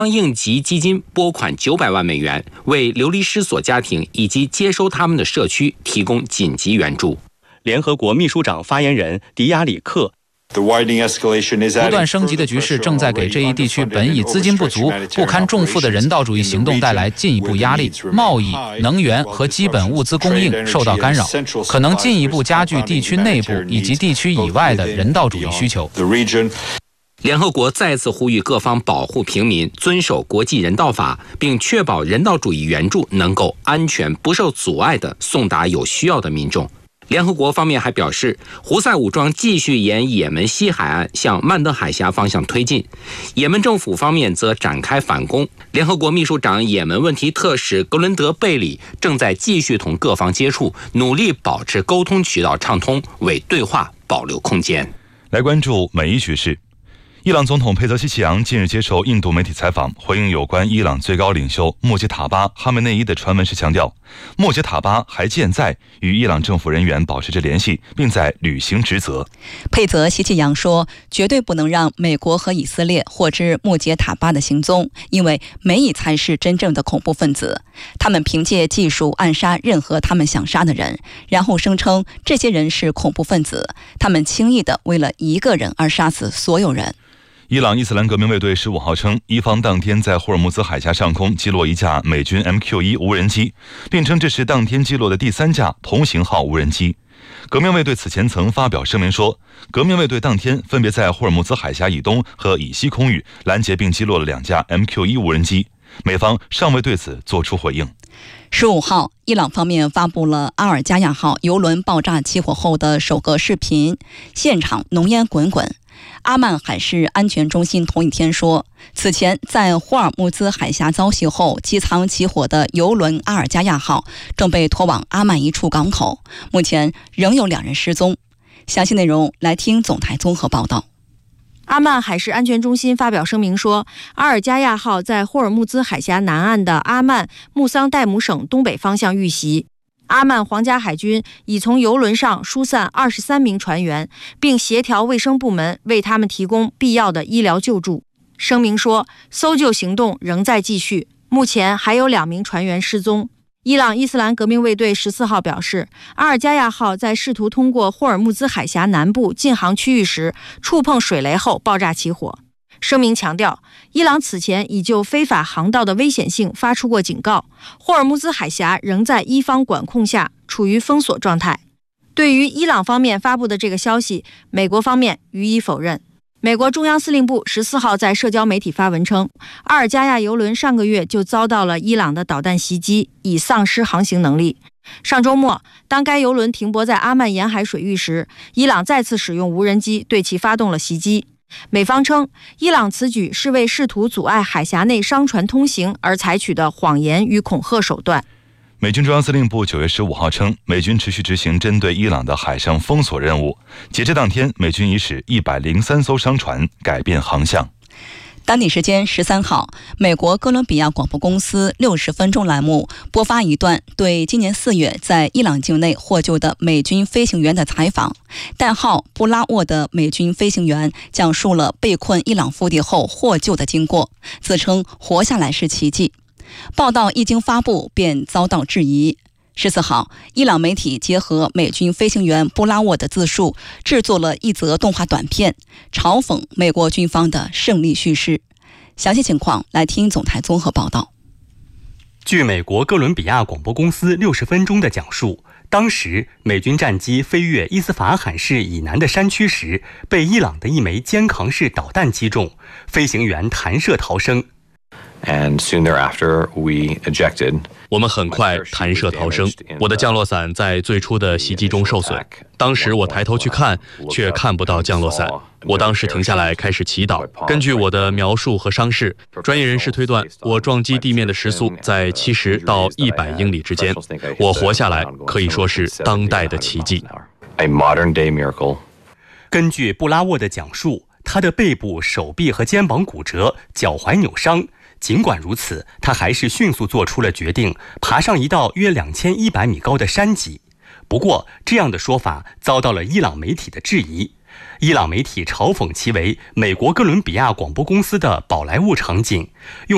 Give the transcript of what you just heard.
应急基金拨款900万美元，为流离失所家庭以及接收他们的社区提供紧急援助。 联合国秘书长发言人迪亚里克。 不断升级的局势正在给这一地区本已资金不足、不堪重负的人道主义行动带来进一步压力，贸易、能源和基本物资供应受到干扰，可能进一步加剧地区内部以及地区以外的人道主义需求。 联合国再次呼吁各方保护平民，遵守国际人道法，并确保人道主义援助能够安全、不受阻碍地送达有需要的民众。联合国方面还表示，胡塞武装继续沿也门西海岸向曼德海峡方向推进，也门政府方面则展开反攻。联合国秘书长也门问题特使格伦德·贝里正在继续同各方接触，努力保持沟通渠道畅通，为对话保留空间。 来关注美伊局势。伊朗总统佩泽希奇扬近日接受印度媒体采访，回应有关伊朗最高领袖穆杰塔巴·哈梅内伊的传闻时强调，穆杰塔巴还健在，与伊朗政府人员保持着联系，并在履行职责。 佩泽希奇扬说，绝对不能让美国和以色列获知穆杰塔巴的行踪，因为美以才是真正的恐怖分子，他们凭借技术暗杀任何他们想杀的人，然后声称这些人是恐怖分子，他们轻易地为了一个人而杀死所有人。 伊朗伊斯兰革命卫队15号称，伊方当天在霍尔木兹海峡上空击落一架美军 MQ-1 无人机，并称这是当天击落的第3架同型号无人机。革命卫队此前曾发表声明说，革命卫队当天分别在霍尔木兹海峡以东和以西空域拦截并击落了2架 MQ-1 无人机，美方尚未对此作出回应。 15号，伊朗方面发布了阿尔加亚号油轮爆炸起火后的首个视频，现场浓烟滚滚。阿曼海事安全中心同一天说，此前在霍尔木兹海峡遭袭后机舱起火的油轮阿尔加亚号正被拖往阿曼一处港口，目前仍有2人失踪。详细内容来听总台综合报道。 阿曼海事安全中心发表声明说，阿尔加亚号在霍尔木兹海峡南岸的阿曼穆桑代姆省东北方向遇袭。阿曼皇家海军已从油轮上疏散23名船员，并协调卫生部门为他们提供必要的医疗救助。声明说，搜救行动仍在继续，目前还有2名船员失踪。伊朗伊斯兰革命卫队14号表示，阿尔加亚号在试图通过霍尔木兹海峡南部禁航区域时触碰水雷后爆炸起火。声明强调，伊朗此前已就非法航道的危险性发出过警告，霍尔木兹海峡仍在伊方管控下处于封锁状态。对于伊朗方面发布的这个消息，美国方面予以否认。美国中央司令部14号在社交媒体发文称，阿尔加亚油轮上个月就遭到了伊朗的导弹袭击，已丧失航行能力。上周末，当该油轮停泊在阿曼沿海水域时，伊朗再次使用无人机对其发动了袭击。美方称，伊朗此举是为试图阻碍海峡内商船通行而采取的谎言与恐吓手段。 美军中央司令部9月15号称，美军持续执行针对伊朗的海上封锁任务。截至当天，美军已使103艘商船改变航向。 当地时间13号，美国哥伦比亚广播公司60分钟栏目播发一段对今年4月在伊朗境内获救的美军飞行员的采访。代号布拉沃的美军飞行员讲述了被困伊朗腹地后获救的经过，自称活下来是奇迹。报道一经发布便遭到质疑。14号，伊朗媒体结合美军飞行员布拉沃的自述，制作了一则动画短片，嘲讽美国军方的胜利叙事。详细情况来听总台综合报道。 据美国哥伦比亚广播公司60分钟的讲述，当时美军战机飞越伊斯法罕市以南的山区时，被伊朗的一枚肩扛式导弹击中，飞行员弹射逃生。 And soon thereafter, we ejected. 我们很快弹射逃生，我的降落伞在最初的袭击中受损。当时我抬头去看，却看不到降落伞。我当时停下来开始祈祷。根据我的描述和伤势，专业人士推断，我撞击地面的时速在70到100英里之间。我活下来可以说是当代的奇迹。 A modern day miracle. 根据布拉沃的讲述，他的背部、手臂和肩膀骨折，脚踝扭伤。尽管如此，他还是迅速做出了决定，爬上一道约2100米高的山脊。不过，这样的说法遭到了伊朗媒体的质疑。伊朗媒体嘲讽其为美国哥伦比亚广播公司的宝莱坞场景，用